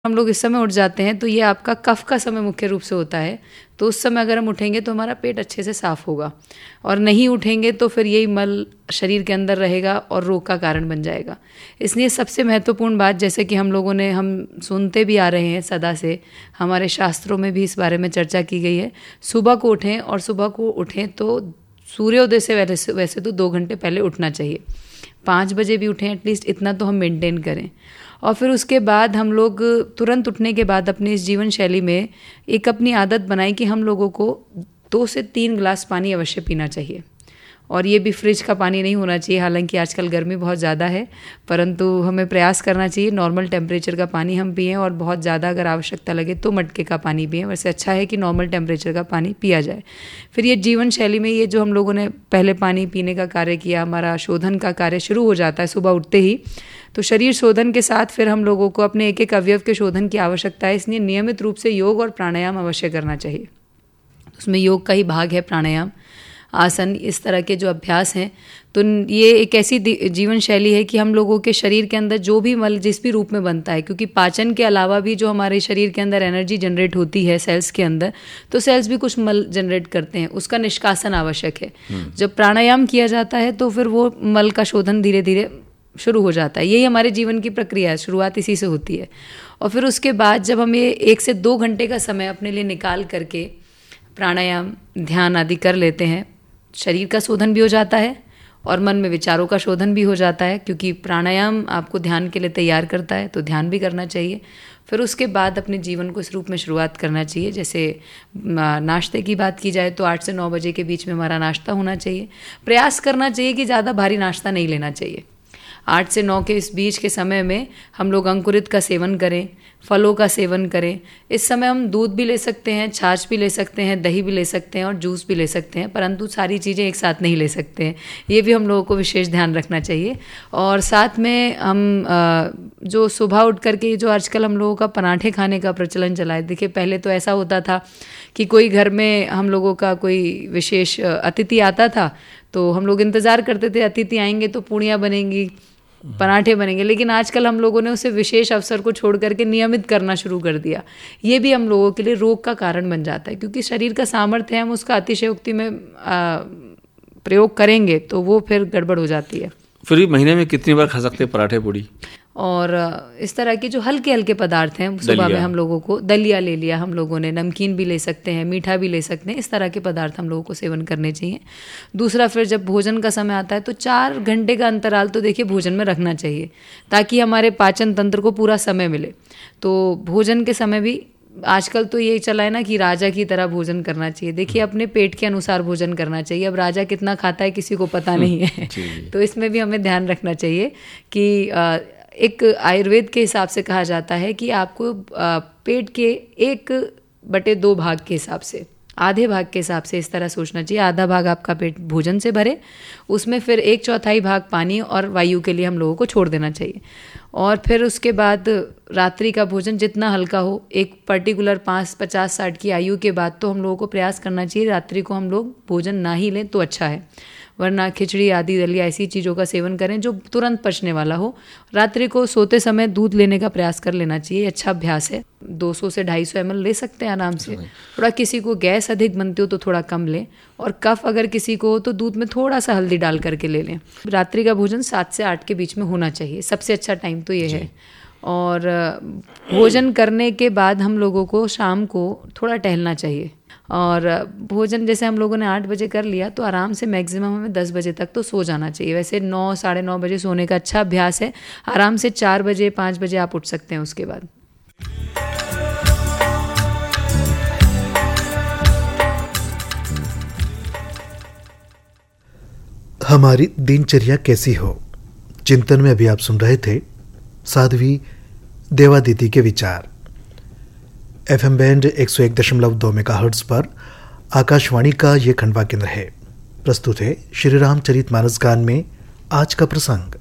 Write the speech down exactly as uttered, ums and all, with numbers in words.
हम लोग इस समय उठ जाते हैं तो ये आपका कफ का समय मुख्य रूप से होता है। तो उस समय अगर हम उठेंगे तो हमारा पेट अच्छे से साफ होगा, और नहीं उठेंगे तो फिर यही मल शरीर के अंदर रहेगा और रोग का कारण बन जाएगा। इसलिए सबसे महत्वपूर्ण बात, जैसे कि हम लोगों ने हम सुनते भी आ रहे हैं सदा से, हमारे शास्त्रों में भी इस बारे में चर्चा की गई है, सुबह को उठें। और सुबह को उठें तो सूर्योदय से वैसे वैसे तो दो घंटे पहले उठना चाहिए। पाँच बजे भी उठें एटलीस्ट, इतना तो हम मेंटेन करें। और फिर उसके बाद हम लोग तुरंत उठने के बाद अपनी इस जीवन शैली में एक अपनी आदत बनाई कि हम लोगों को दो से तीन गिलास पानी अवश्य पीना चाहिए। और ये भी फ्रिज का पानी नहीं होना चाहिए, हालांकि आजकल गर्मी बहुत ज़्यादा है, परंतु हमें प्रयास करना चाहिए नॉर्मल टेम्परेचर का पानी हम पिएं, और बहुत ज़्यादा अगर आवश्यकता लगे तो मटके का पानी पिएं। वैसे अच्छा है कि नॉर्मल टेम्परेचर का पानी पिया जाए। फिर ये जीवन शैली में ये जो हम लोगों ने पहले पानी पीने का कार्य किया, हमारा शोधन का कार्य शुरू हो जाता है सुबह उठते ही। तो शरीर शोधन के साथ फिर हम लोगों को अपने एक एक अवयव के शोधन की आवश्यकता है, इसलिए नियमित रूप से योग और प्राणायाम अवश्य करना चाहिए। उसमें योग का ही भाग है प्राणायाम, आसन, इस तरह के जो अभ्यास हैं। तो ये एक ऐसी जीवन शैली है कि हम लोगों के शरीर के अंदर जो भी मल जिस भी रूप में बनता है, क्योंकि पाचन के अलावा भी जो हमारे शरीर के अंदर एनर्जी जनरेट होती है सेल्स के अंदर, तो सेल्स भी कुछ मल जनरेट करते हैं, उसका निष्कासन आवश्यक है। जब प्राणायाम किया जाता है तो फिर वो मल का शोधन धीरे धीरे शुरू हो जाता है। यही हमारे जीवन की प्रक्रिया है, शुरुआत इसी से होती है। और फिर उसके बाद जब हम ये एक से दो घंटे का समय अपने लिए निकाल करके प्राणायाम, ध्यान आदि कर लेते हैं, शरीर का शोधन भी हो जाता है और मन में विचारों का शोधन भी हो जाता है, क्योंकि प्राणायाम आपको ध्यान के लिए तैयार करता है, तो ध्यान भी करना चाहिए। फिर उसके बाद अपने जीवन को इस रूप में शुरुआत करना चाहिए। जैसे नाश्ते की बात की जाए तो आठ से नौ बजे के बीच में हमारा नाश्ता होना चाहिए। प्रयास करना चाहिए कि ज़्यादा भारी नाश्ता नहीं लेना चाहिए। आठ से नौ के इस बीच के समय में हम लोग अंकुरित का सेवन करें, फलों का सेवन करें। इस समय हम दूध भी ले सकते हैं, छाछ भी ले सकते हैं, दही भी ले सकते हैं और जूस भी ले सकते हैं, परंतु सारी चीज़ें एक साथ नहीं ले सकते हैं। ये भी हम लोगों को विशेष ध्यान रखना चाहिए। और साथ में हम जो सुबह उठ करके जो आजकल हम लोगों का पराठे खाने का प्रचलन चला है, देखिए पहले तो ऐसा होता था कि कोई घर में हम लोगों का कोई विशेष अतिथि आता था तो हम लोग इंतज़ार करते थे अतिथि आएंगे तो पूड़ियाँ बनेंगी, पराठे बनेंगे, लेकिन आजकल हम लोगों ने उसे विशेष अवसर को छोड़ करके नियमित करना शुरू कर दिया। ये भी हम लोगों के लिए रोग का कारण बन जाता है, क्योंकि शरीर का सामर्थ्य है, हम उसका अतिशयोक्ति में आ, प्रयोग करेंगे तो वो फिर गड़बड़ हो जाती है। फिर भी महीने में कितनी बार खा सकते हैं पराठे पूड़ी? और इस तरह के जो हल्के हल्के पदार्थ हैं सुबह में हम लोगों को, दलिया ले लिया हम लोगों ने, नमकीन भी ले सकते हैं, मीठा भी ले सकते हैं, इस तरह के पदार्थ हम लोगों को सेवन करने चाहिए। दूसरा, फिर जब भोजन का समय आता है तो चार घंटे का अंतराल तो देखिए भोजन में रखना चाहिए, ताकि हमारे पाचन तंत्र को पूरा समय मिले। तो भोजन के समय भी आजकल तो ये चला है ना कि राजा की तरह भोजन करना चाहिए। देखिए अपने पेट के अनुसार भोजन करना चाहिए। अब राजा कितना खाता है किसी को पता नहीं है तो इसमें भी हमें ध्यान रखना चाहिए कि एक आयुर्वेद के हिसाब से कहा जाता है कि आपको पेट के एक बटे दो भाग के हिसाब से, आधे भाग के हिसाब से इस तरह सोचना चाहिए। आधा भाग आपका पेट भोजन से भरे, उसमें फिर एक चौथाई भाग पानी और वायु के लिए हम लोगों को छोड़ देना चाहिए। और फिर उसके बाद रात्रि का भोजन जितना हल्का हो, एक पर्टिकुलर पाँच पचास साठ की आयु के बाद तो हम लोगों को प्रयास करना चाहिए रात्रि को हम लोग भोजन ना ही लें तो अच्छा है, वरना खिचड़ी आदि दलिया ऐसी चीज़ों का सेवन करें जो तुरंत पचने वाला हो। रात्रि को सोते समय दूध लेने का प्रयास कर लेना चाहिए, अच्छा अभ्यास है। दो सौ से ढाई सौ एम एल ले सकते हैं आराम से। थोड़ा किसी को गैस अधिक बनती हो तो थोड़ा कम लें, और कफ अगर किसी को हो तो दूध में थोड़ा सा हल्दी डाल करके ले लें। रात्रि का भोजन सात से आठ के बीच में होना चाहिए, सबसे अच्छा टाइम तो ये है। और भोजन करने के बाद हम लोगों को शाम को थोड़ा टहलना चाहिए। और भोजन जैसे हम लोगों ने आठ बजे कर लिया तो आराम से मैक्सिमम हमें दस बजे तक तो सो जाना चाहिए। वैसे नौ साढ़े नौ बजे सोने का अच्छा अभ्यास है। आराम से चार बजे पाँच बजे आप उठ सकते हैं उसके बाद। हमारी दिनचर्या कैसी हो, चिंतन में अभी आप सुन रहे थे साध्वी देवादिति के विचार। एफएम बैंड एक सौ एक दशमलव दो मेगाहर्ट्ज पर आकाशवाणी का ये खंडवा केंद्र है। प्रस्तुत है श्री रामचरितमानस गान में आज का प्रसंग।